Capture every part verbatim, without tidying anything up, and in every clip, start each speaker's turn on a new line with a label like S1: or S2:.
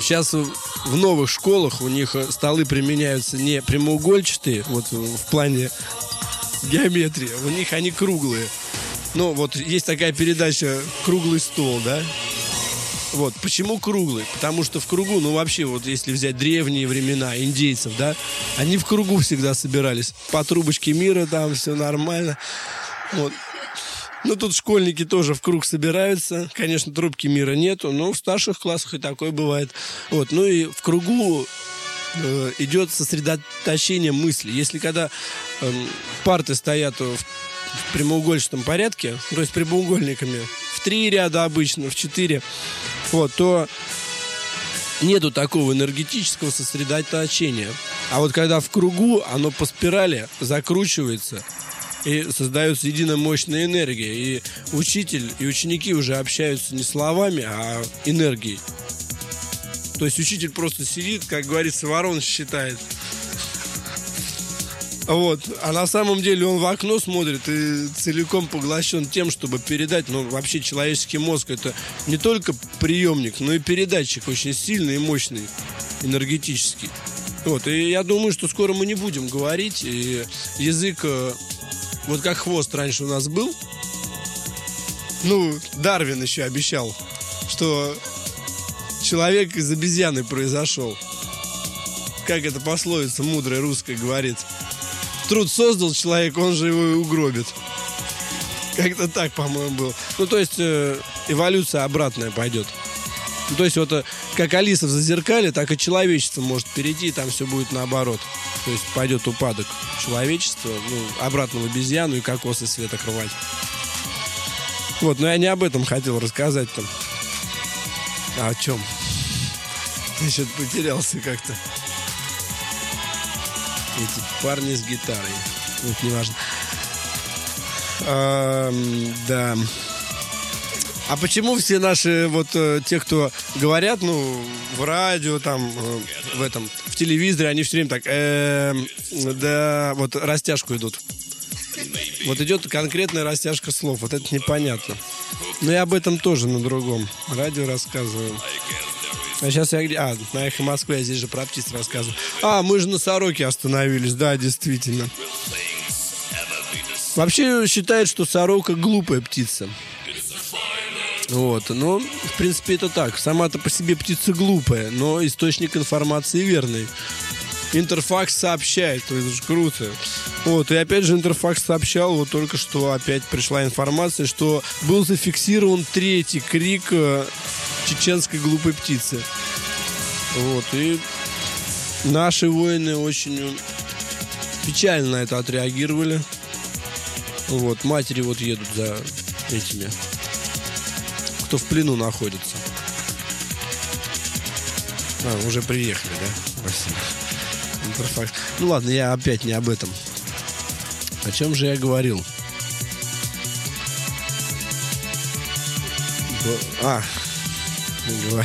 S1: сейчас в новых школах у них столы применяются не прямоугольчатые, вот в плане геометрии, у них они круглые. Ну, вот есть такая передача «Круглый стол», да? Вот, почему круглый? Потому что в кругу, ну, вообще, вот если взять древние времена индейцев, да, они в кругу всегда собирались. По трубочке мира там все нормально. Вот. Ну, тут школьники тоже в круг собираются. Конечно, трубки мира нету, но в старших классах и такое бывает. Вот, ну и в кругу э, идет сосредоточение мысли. Если когда э, парты стоят в, в прямоугольчатом порядке, то есть прямоугольниками, в три ряда обычно, в четыре, вот, то нету такого энергетического сосредоточения. А вот когда в кругу, оно по спирали закручивается, и создается единая мощная энергия. И учитель и ученики уже общаются не словами, а энергией. То есть учитель просто сидит, как говорится, ворон считает. Вот. А на самом деле он в окно смотрит и целиком поглощен тем, чтобы передать. Ну, вообще человеческий мозг — это не только приемник, но и передатчик очень сильный и мощный, энергетический. Вот. И я думаю, что скоро мы не будем говорить. И язык... Вот как хвост раньше у нас был. Ну, Дарвин еще обещал, что человек из обезьяны произошел. Как это пословица мудрая русская говорит: труд создал человек, он же его и угробит. Как-то так, по-моему, было. Ну, то есть э, эволюция обратная пойдет. Ну, то есть вот э, как Алиса в Зазеркалье, так и человечество может перейти, и там все будет наоборот. То есть пойдет упадок человечества, ну, обратно в обезьяну и кокосы света рвать. Вот, но я не об этом хотел рассказать там. А о чем? Я что-то потерялся как-то. Эти парни с гитарой. Вот, неважно. А, да. А почему все наши, вот, те, кто говорят, ну, в радио, там, в этом, в телевизоре, они все время так, э, да, вот, растяжку идут. Вот идет конкретная растяжка слов, вот это непонятно. Но я об этом тоже на другом радио рассказываю. А сейчас я где? А, на Эхо Москвы, я здесь же про птиц рассказываю. А, мы же на сороке остановились, да, действительно. Вообще считают, что сорока глупая птица. Вот, но, в принципе, это так. Сама-то по себе птица глупая, но источник информации верный. Интерфакс сообщает, то есть круто. Вот, и опять же Интерфакс сообщал, вот только что опять пришла информация, что был зафиксирован третий крик э, чеченской глупой птицы. Вот, и наши воины очень печально на это отреагировали. Вот, матери вот едут за этими, кто в плену находится. А, уже приехали, да? Спасибо. Интерфакс. Ну ладно, я опять не об этом. О чем же я говорил? А, не говорю.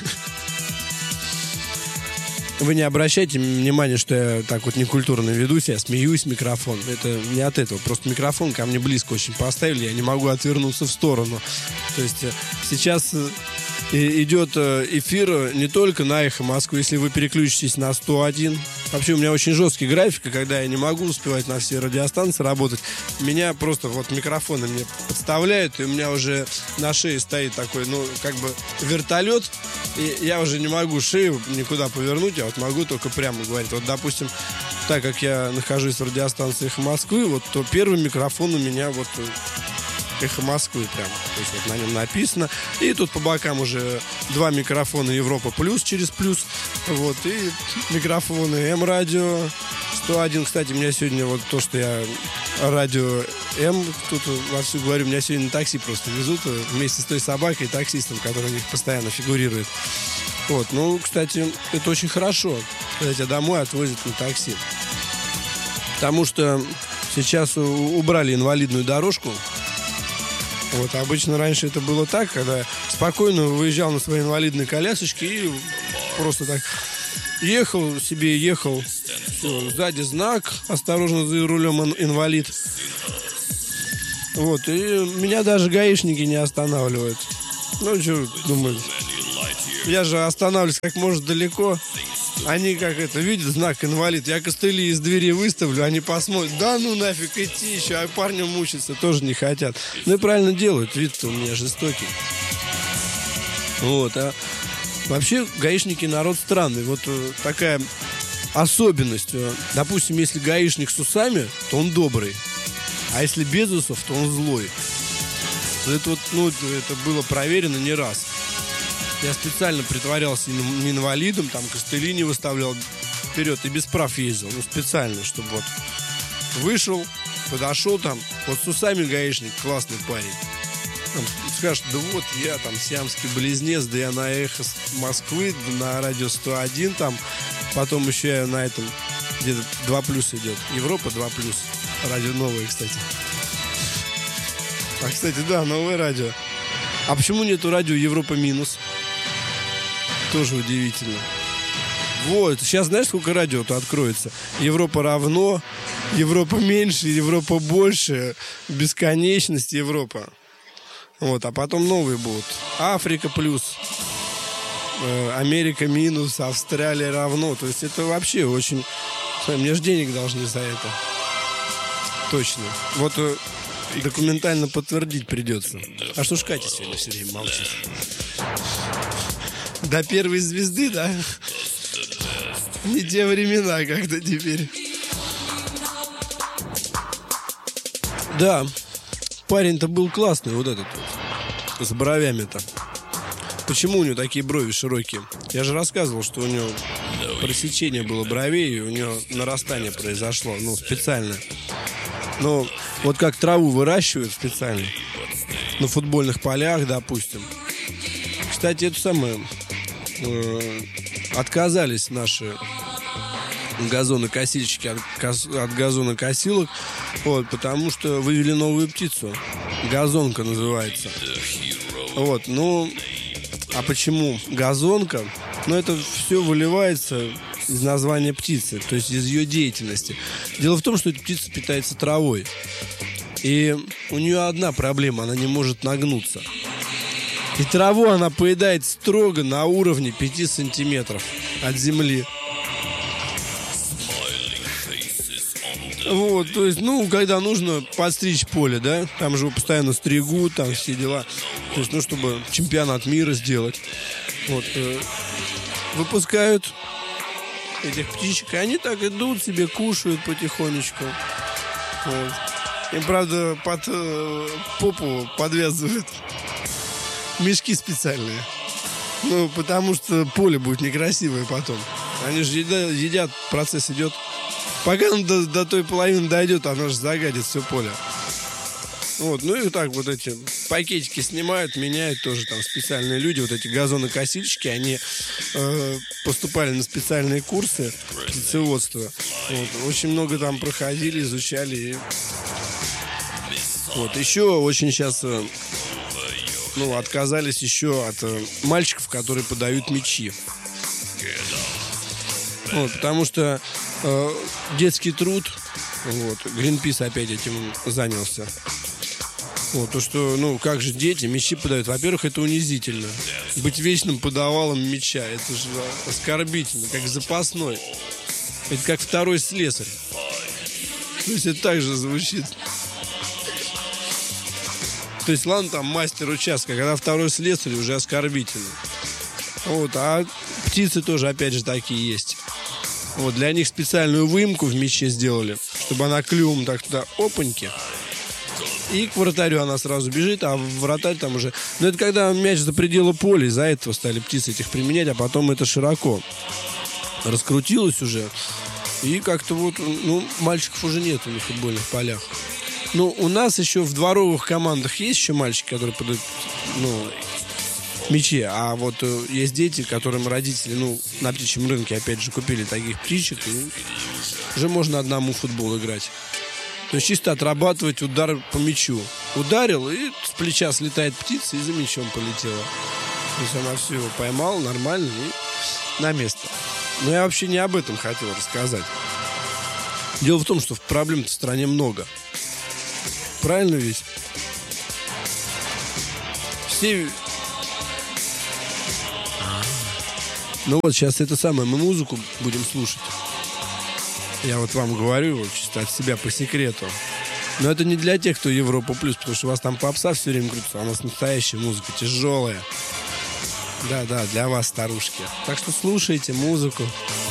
S1: Вы не обращайте внимания, что я так вот некультурно ведусь, я смеюсь в микрофон. Это не от этого. Просто микрофон ко мне близко очень поставили, я не могу отвернуться в сторону. То есть сейчас идет эфир не только на Эхо Москвы, если вы переключитесь на сто один. Вообще у меня очень жесткий график, и когда я не могу успевать на все радиостанции работать, меня просто вот микрофоны мне подставляют, и у меня уже на шее стоит такой, ну, как бы вертолет, и я уже не могу шею никуда повернуть, я вот могу только прямо говорить. Вот, допустим, так как я нахожусь в радиостанции Эхо Москвы, вот, то первый микрофон у меня вот Эхо Москвы прямо. То есть вот на нем написано. И тут по бокам уже два микрофона Европа Плюс через плюс. Вот. И микрофоны М-радио сто один. Кстати, у меня сегодня вот то, что я радио М тут вовсю говорю, меня сегодня на такси просто везут вместе с той собакой и таксистом, который у них постоянно фигурирует. Вот. Ну, кстати, это очень хорошо, когда тебя домой отвозят на такси. Потому что сейчас убрали инвалидную дорожку. Вот, обычно раньше это было так, когда спокойно выезжал на своей инвалидной колясочке и просто так ехал себе, ехал. Все, сзади знак, осторожно за рулем инвалид. Вот, и меня даже гаишники не останавливают. Ну, что, думаю, я же останавливаюсь как можно далеко. Они как это, видят знак инвалид. Я костыли из двери выставлю, они посмотрят. Да ну нафиг идти еще, а парню мучиться тоже не хотят. Ну и правильно делают, вид-то у меня жестокий. Вот, а вообще гаишники народ странный. Вот такая особенность. Допустим, если гаишник с усами, то он добрый. А если без усов, то он злой. Это вот, ну, это было проверено не раз. Я специально притворялся инвалидом, там костыли не выставлял вперед и без прав ездил. Ну, специально, чтобы вот вышел, подошел там, вот с усами гаишник, классный парень. Там, скажет, да вот я там сиамский близнец, да я на эхо Москвы, на радио сто один там, потом еще я на этом, где-то два плюс идет, Европа два плюс, радио новое, кстати. А, кстати, да, новое радио. А почему нету радио Европа минус? Тоже удивительно. Вот, сейчас знаешь, сколько радио-то откроется? Европа равно, Европа меньше, Европа больше, бесконечность Европа. Вот, а потом новые будут. Африка плюс, э, Америка минус, Австралия равно. То есть это вообще очень... Мне же денег должны за это. Точно. Вот э, документально подтвердить придется. А что ж Катя сегодня все время молчит? До первой звезды, да? Не те времена как-то теперь. Да, парень-то был классный, вот этот вот, с бровями-то. Почему у него такие брови широкие? Я же рассказывал, что у него пресечение было бровей, и у него нарастание произошло, ну, специально. Ну, вот как траву выращивают специально, на футбольных полях, допустим. Кстати, это самое... Э, отказались наши газонокосильщики от, от газонокосилок, вот, потому что вывели новую птицу. Газонка называется. Вот, ну, а почему газонка? Ну, это все выливается из названия птицы, то есть из ее деятельности. Дело в том, что эта птица питается травой. И у нее одна проблема, она не может нагнуться. И траву она поедает строго на уровне пяти сантиметров от земли. Вот, то есть, ну, когда нужно подстричь поле, да, там же его постоянно стригут, там все дела. То есть, ну, чтобы чемпионат мира сделать. Вот, э, выпускают этих птичек, и они так идут себе, кушают потихонечку. Вот. Им, правда, под э, попу подвязывают мешки специальные. Ну, потому что поле будет некрасивое потом. Они же едят, едят процесс идет. Пока он до, до той половины дойдет, оно же загадит все поле. Вот, ну и так вот эти пакетики снимают, меняют тоже там специальные люди. Вот эти газонокосильщики, они э, поступали на специальные курсы птицеводства. Вот, очень много там проходили, изучали. И... Вот, еще очень сейчас... Э, Ну, отказались еще от э, мальчиков, которые подают мячи. Вот, потому что э, детский труд, вот, Гринпис опять этим занялся. Вот, то, что, ну, как же дети мячи подают? Во-первых, это унизительно. Быть вечным подавалом мяча, это же оскорбительно, как запасной. Это как второй слесарь. То есть это так же звучит. То есть, ладно, там мастер участка, когда второй слесарь, уже оскорбительно. Вот, а птицы тоже, опять же, такие есть. Вот, для них специальную выемку в мяче сделали, чтобы она клювом так туда, опаньки. И к вратарю она сразу бежит, а вратарь там уже... Ну, это когда мяч за пределы поля, из-за этого стали птицы этих применять, а потом это широко раскрутилось уже. И как-то вот, ну, мальчиков уже нету на футбольных полях. Ну, у нас еще в дворовых командах есть еще мальчики, которые подают, ну, мячи. А вот э, есть дети, которым родители, ну, на птичьем рынке, опять же, купили таких птичек, и уже можно одному в футбол играть. То есть чисто отрабатывать удар по мячу. Ударил, и с плеча слетает птица, и за мячом полетела. То есть она все его поймала нормально и на место. Но я вообще не об этом хотел рассказать. Дело в том, что проблем в стране много. Правильно ведь? Все... Ну вот, сейчас это самое, мы музыку будем слушать. Я вот вам говорю, вот, чисто от себя по секрету. Но это не для тех, кто Европа плюс, потому что у вас там попса все время крутится, а у нас настоящая музыка, тяжелая. Да-да, для вас, старушки. Так что слушайте музыку.